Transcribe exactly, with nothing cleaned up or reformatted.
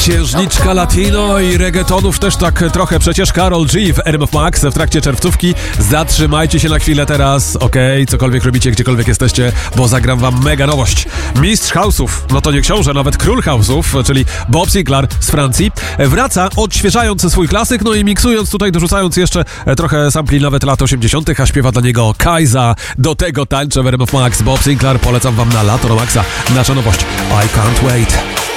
Księżniczka latino i reggaetonów też tak trochę przecież. Karol G w R M F Max w trakcie czerwcówki. Zatrzymajcie się na chwilę teraz, okej, okay? Cokolwiek robicie, gdziekolwiek jesteście, bo zagram wam mega nowość. Mistrz house'ów, no to nie książę, nawet król house'ów, czyli Bob Sinclair z Francji, wraca odświeżając swój klasyk, no i miksując tutaj, dorzucając jeszcze trochę sampli nawet lat osiemdziesiątych, a śpiewa dla niego Kajza. Do tego tańczę w R M F Max. Bob Sinclair, polecam wam na lato na Maxa. Nasza nowość I Can't Wait.